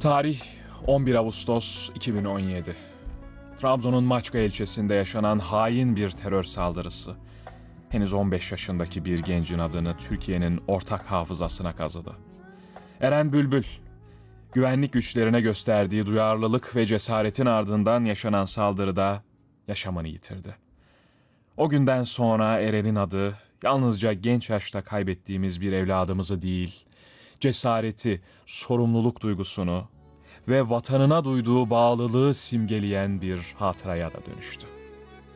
Tarih 11 Ağustos 2017. Trabzon'un Maçka ilçesinde yaşanan hain bir terör saldırısı. Henüz 15 yaşındaki bir gencin adını Türkiye'nin ortak hafızasına kazıdı. Eren Bülbül, güvenlik güçlerine gösterdiği duyarlılık ve cesaretin ardından yaşanan saldırıda yaşamını yitirdi. O günden sonra Eren'in adı yalnızca genç yaşta kaybettiğimiz bir evladımızı değil, cesareti, sorumluluk duygusunu ve vatanına duyduğu bağlılığı simgeleyen bir hatıraya da dönüştü.